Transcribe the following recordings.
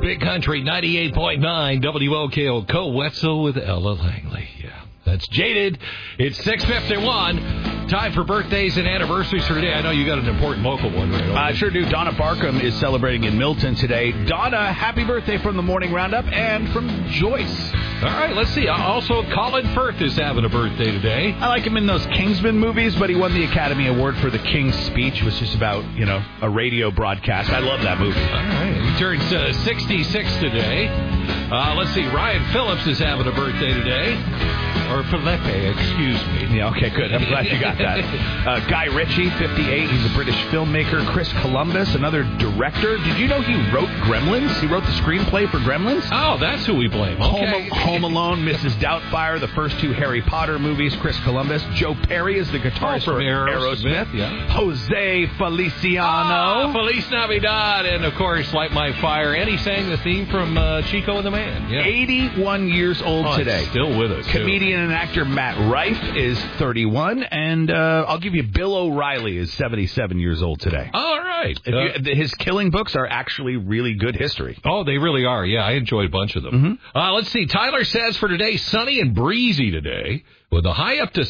Big Country 98.9 WOKO. Wetzel with Ella Langley. Yeah, that's Jaded. It's 6:51. Time for birthdays and anniversaries for today. I know you got an important local one, right? I sure do. Donna Barkham is celebrating in Milton today. Donna, happy birthday from the Morning Roundup and from Joyce. All right, let's see. Also, Colin Firth is having a birthday today. I like him in those Kingsman movies, but he won the Academy Award for The King's Speech, which is about, a radio broadcast. I love that movie. All right. He turns 66 today. Let's see. Ryan Phillips is having a birthday today. Or Felipe, excuse me. Yeah, okay, good. I'm glad you got that. Guy Ritchie, 58. He's a British filmmaker. Chris Columbus, another director. Did you know he wrote Gremlins? He wrote the screenplay for Gremlins. Oh, that's who we blame. Okay. Home Alone, Mrs. Doubtfire, the first two Harry Potter movies. Chris Columbus. Joe Perry is the guitarist for Aerosmith. Yeah. Jose Feliciano. Feliz Navidad. And, of course, Light My Fire. And he sang the theme from Chico and the Man. Yeah. 81 years old today. Still with us. Comedian and actor Matt Rife is 31, and I'll give you Bill O'Reilly is 77 years old today. All right. His Killing books are actually really good history. Oh, they really are. Yeah, I enjoyed a bunch of them. Mm-hmm. Let's see. Tyler says for today, sunny and breezy today, with a high up to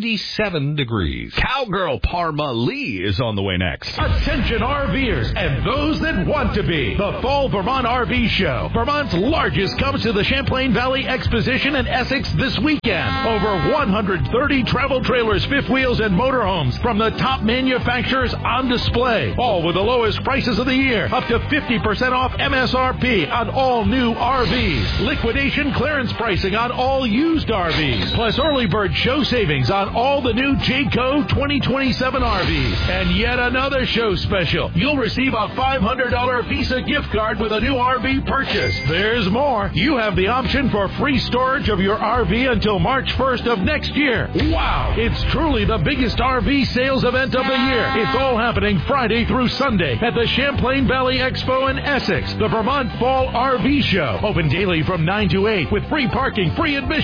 77 degrees. Cowgirl Parma Lee is on the way next. Attention RVers and those that want to be. The Fall Vermont RV Show, Vermont's largest, comes to the Champlain Valley Exposition in Essex this weekend. Over 130 travel trailers, fifth wheels, and motorhomes from the top manufacturers on display. All with the lowest prices of the year. Up to 50% off MSRP on all new RVs. Liquidation clearance pricing on all used RVs. Plus early bird show savings on all the new Jayco 2027 RVs. And yet another show special. You'll receive a $500 Visa gift card with a new RV purchase. There's more. You have the option for free storage of your RV until March 1st of next year. Wow! It's truly the biggest RV sales event of the year. It's all happening Friday through Sunday at the Champlain Valley Expo in Essex. The Vermont Fall RV Show. Open daily from 9 to 8 with free parking, free admission.